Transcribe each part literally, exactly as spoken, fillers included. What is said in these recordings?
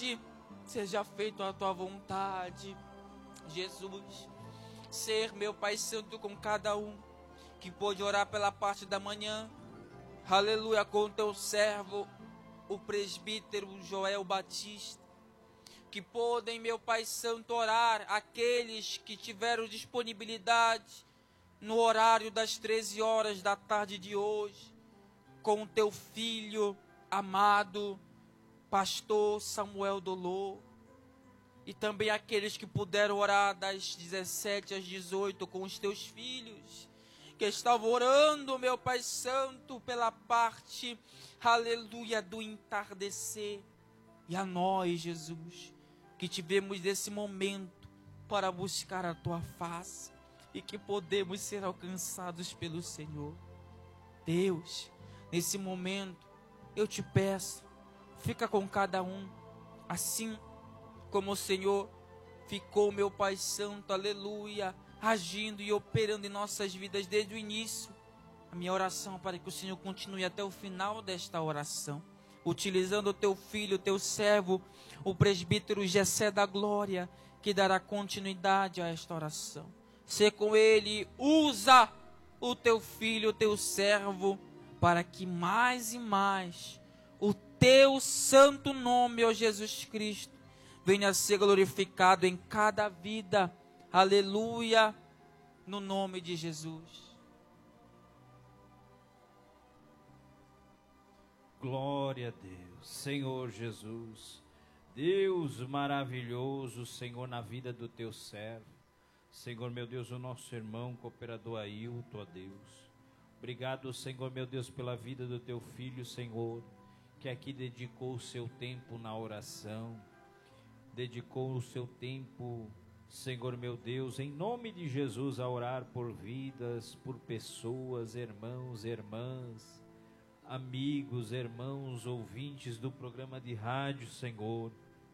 tarde, seja feita a tua vontade, Jesus. Ser, meu Pai Santo, com cada um que pôde orar pela parte da manhã, aleluia, com o teu servo, o presbítero Joel Batista, que podem, meu Pai Santo, orar, aqueles que tiveram disponibilidade no horário das treze horas da tarde de hoje, com o teu filho amado, pastor Samuel Dolor, e também aqueles que puderam orar das dezessete às dezoito com os teus filhos, que estavam orando, meu Pai Santo, pela parte, aleluia, do entardecer. E a nós, Jesus, que tivemos desse momento para buscar a tua face e que podemos ser alcançados pelo Senhor. Deus, nesse momento, eu te peço, fica com cada um, assim como o Senhor ficou, meu Pai Santo, aleluia, agindo e operando em nossas vidas desde o início. A minha oração é para que o Senhor continue até o final desta oração, utilizando o teu filho, o teu servo, o presbítero Gessé da Glória, que dará continuidade a esta oração. Sê com ele, usa o teu filho, o teu servo, para que mais e mais o teu santo nome, ó Jesus Cristo, venha a ser glorificado em cada vida. Aleluia, no nome de Jesus. Glória a Deus, Senhor Jesus, Deus maravilhoso, Senhor, na vida do teu servo, Senhor, meu Deus, o nosso irmão, cooperador Ailton, ó Deus. Obrigado, Senhor, meu Deus, pela vida do teu filho, Senhor, que aqui dedicou o seu tempo na oração, dedicou o seu tempo, Senhor, meu Deus, em nome de Jesus, a orar por vidas, por pessoas, irmãos, irmãs, amigos, irmãos, ouvintes do programa de rádio, Senhor,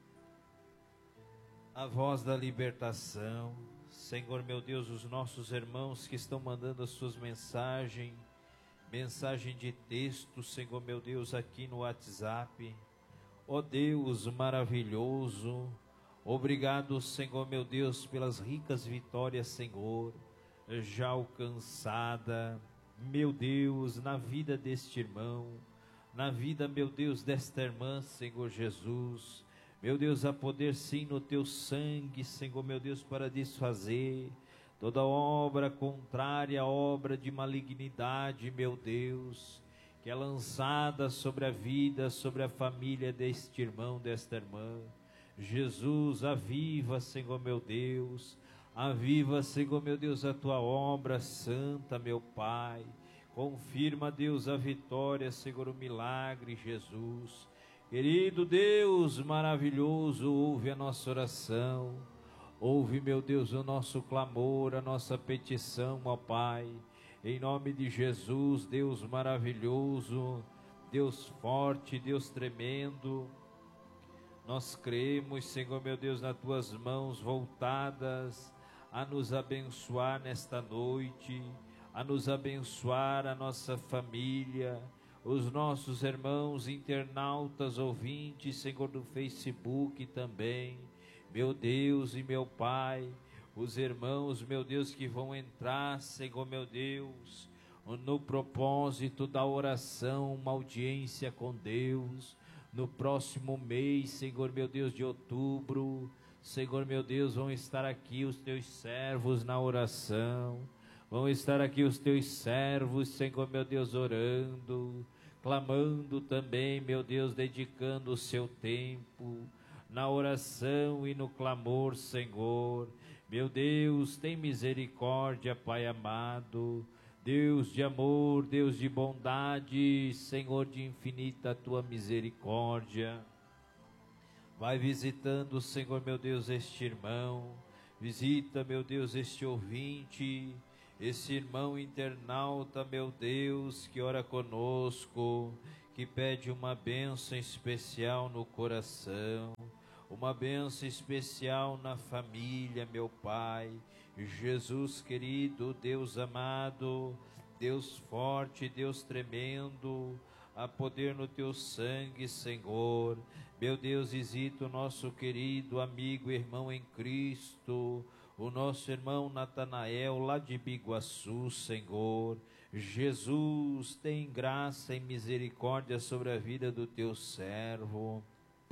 a voz da libertação, Senhor, meu Deus, os nossos irmãos que estão mandando as suas mensagens, mensagem de texto, Senhor, meu Deus, aqui no WhatsApp, ó Deus maravilhoso, obrigado, Senhor, meu Deus, pelas ricas vitórias, Senhor, já alcançada, meu Deus, na vida deste irmão, na vida, meu Deus, desta irmã, Senhor Jesus, meu Deus, a poder sim no teu sangue, Senhor, meu Deus, para desfazer toda obra contrária, obra de malignidade, meu Deus, que é lançada sobre a vida, sobre a família deste irmão, desta irmã. Jesus, aviva, Senhor, meu Deus, aviva, Senhor, meu Deus, a tua obra santa, meu Pai. Confirma, Deus, a vitória, Senhor, o milagre, Jesus. Querido Deus maravilhoso, ouve a nossa oração, ouve, meu Deus, o nosso clamor, a nossa petição, ó Pai, em nome de Jesus, Deus maravilhoso, Deus forte, Deus tremendo, nós cremos, Senhor, meu Deus, nas tuas mãos voltadas a nos abençoar nesta noite, a nos abençoar a nossa família, os nossos irmãos internautas, ouvintes, Senhor, do Facebook também, meu Deus e meu Pai, os irmãos, meu Deus, que vão entrar, Senhor, meu Deus, no propósito da oração, uma audiência com Deus, no próximo mês, Senhor, meu Deus, de outubro, Senhor, meu Deus, vão estar aqui os teus servos na oração, vão estar aqui os teus servos, Senhor, meu Deus, orando, clamando também, meu Deus, dedicando o seu tempo na oração e no clamor, Senhor. Meu Deus, tem misericórdia, Pai amado, Deus de amor, Deus de bondade, Senhor de infinita tua misericórdia. Vai visitando, Senhor, meu Deus, este irmão, visita, meu Deus, este ouvinte, esse irmão internauta, meu Deus, que ora conosco, que pede uma bênção especial no coração, uma bênção especial na família, meu Pai. Jesus querido, Deus amado, Deus forte, Deus tremendo, há poder no teu sangue, Senhor. Meu Deus, visita o nosso querido amigo e irmão em Cristo, o nosso irmão Natanael, lá de Biguaçu, Senhor. Jesus, tem graça e misericórdia sobre a vida do teu servo.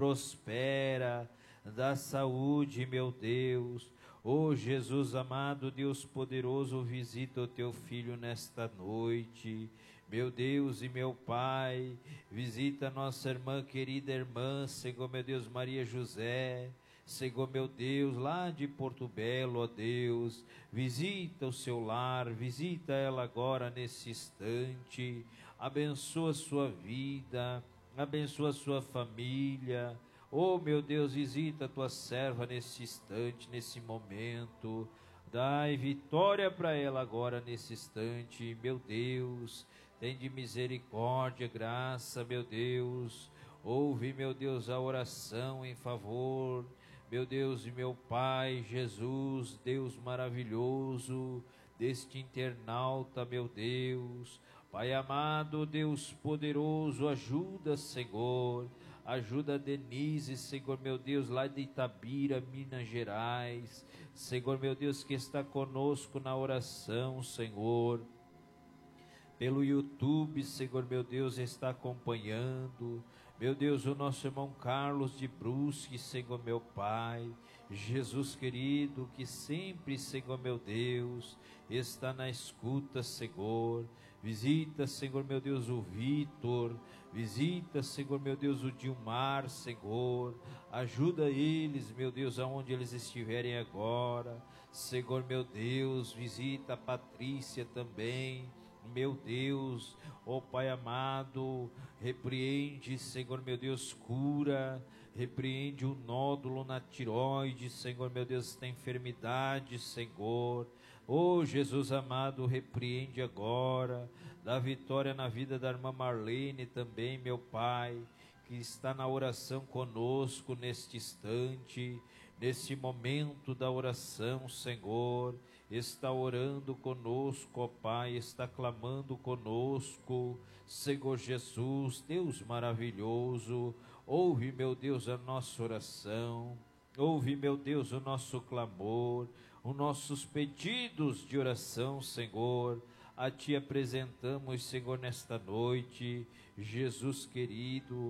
Prospera, dá saúde, meu Deus. Ó Jesus amado, Deus poderoso, visita o teu filho nesta noite. Meu Deus e meu Pai, visita nossa irmã, querida irmã, Senhor, meu Deus, Maria José, Senhor, meu Deus, lá de Porto Belo, ó Deus, visita o seu lar, visita ela agora nesse instante, abençoa a sua vida, abençoa a sua família. Oh, meu Deus, visita a tua serva nesse instante, nesse momento, dai vitória para ela agora nesse instante, meu Deus. Tem de misericórdia, graça, meu Deus. Ouve, meu Deus, a oração em favor, meu Deus e meu Pai, Jesus, Deus maravilhoso, deste internauta, meu Deus. Pai amado, Deus poderoso, ajuda, Senhor. Ajuda a Denise, Senhor, meu Deus, lá de Itabira, Minas Gerais. Senhor, meu Deus, que está conosco na oração, Senhor. Pelo YouTube, Senhor, meu Deus, está acompanhando. Meu Deus, o nosso irmão Carlos de Brusque, Senhor, meu Pai. Jesus querido, que sempre, Senhor, meu Deus, está na escuta, Senhor. Visita, Senhor, meu Deus, o Vitor. Visita, Senhor, meu Deus, o Dilmar, Senhor. Ajuda eles, meu Deus, aonde eles estiverem agora. Senhor, meu Deus, visita a Patrícia também. Meu Deus, ó Pai amado, repreende, Senhor, meu Deus, cura, repreende o nódulo na tiroide, Senhor, meu Deus, esta enfermidade, Senhor. Ó Jesus amado, repreende agora, dá vitória na vida da irmã Marlene também, meu Pai, que está na oração conosco neste instante, nesse momento da oração, Senhor. Está orando conosco, ó Pai, está clamando conosco, Senhor Jesus, Deus maravilhoso. Ouve, meu Deus, a nossa oração, ouve, meu Deus, o nosso clamor, os nossos pedidos de oração, Senhor. A Ti apresentamos, Senhor, nesta noite. Jesus querido,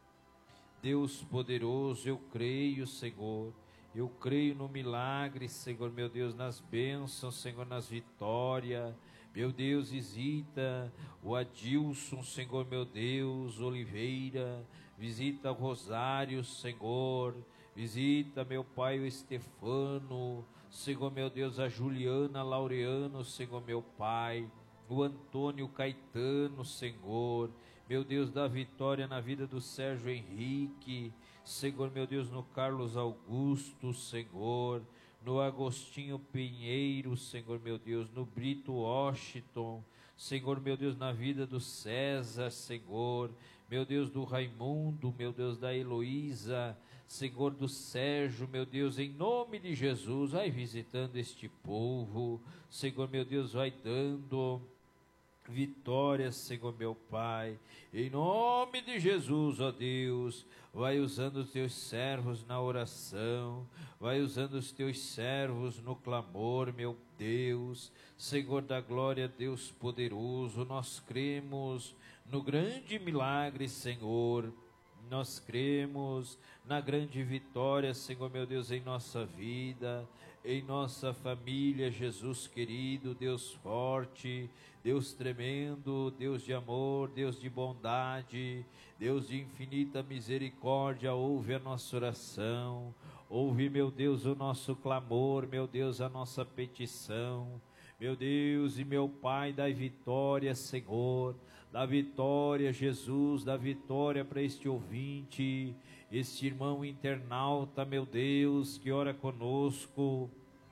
Deus poderoso, eu creio, Senhor. Eu creio no milagre, Senhor, meu Deus, nas bênçãos, Senhor, nas vitórias. Meu Deus, visita o Adilson, Senhor, meu Deus, Oliveira. Visita o Rosário, Senhor. Visita, meu Pai, o Estefano. Senhor, meu Deus, a Juliana Laureano, Senhor, meu Pai. O Antônio Caetano, Senhor. Meu Deus, dá vitória na vida do Sérgio Henrique. Senhor, meu Deus, no Carlos Augusto, Senhor, no Agostinho Pinheiro, Senhor, meu Deus, no Brito Washington, Senhor, meu Deus, na vida do César, Senhor, meu Deus, do Raimundo, meu Deus, da Heloísa, Senhor, do Sérgio, meu Deus, em nome de Jesus, vai visitando este povo, Senhor, meu Deus, vai dando vitória, Senhor, meu Pai, em nome de Jesus, ó Deus. Vai usando os teus servos na oração, vai usando os teus servos no clamor, meu Deus. Senhor da glória, Deus poderoso, nós cremos no grande milagre, Senhor. Nós cremos na grande vitória, Senhor, meu Deus, em nossa vida, em nossa família, Jesus querido, Deus forte, Deus tremendo, Deus de amor, Deus de bondade, Deus de infinita misericórdia. Ouve a nossa oração, ouve, meu Deus, o nosso clamor, meu Deus, a nossa petição. Meu Deus e meu Pai, dai vitória, Senhor, dá vitória, Jesus, dá vitória para este ouvinte, este irmão internauta, meu Deus, que ora conosco,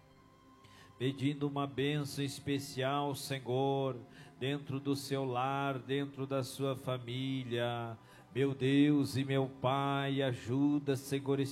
pedindo uma bênção especial, Senhor, dentro do seu lar, dentro da sua família. Meu Deus e meu Pai, ajuda, Senhor,